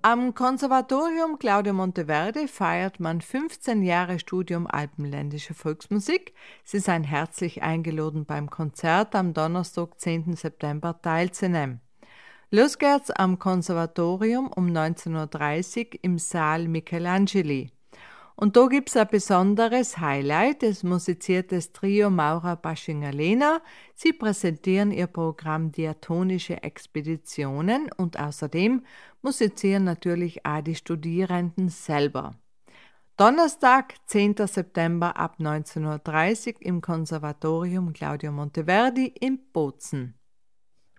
Am Konservatorium Claudio Monteverdi feiert man 15 Jahre Studium alpenländische Volksmusik. Sie seien herzlich eingeladen, beim Konzert am Donnerstag, 10. September teilzunehmen. Los geht's am Konservatorium um 19:30 Uhr im Saal Michelangeli. Und da gibt es ein besonderes Highlight, es musiziert das Trio Maura Baschingalena. Sie präsentieren ihr Programm Diatonische Expeditionen und außerdem musizieren natürlich auch die Studierenden selber. Donnerstag, 10. September ab 19:30 Uhr im Konservatorium Claudio Monteverdi in Bozen.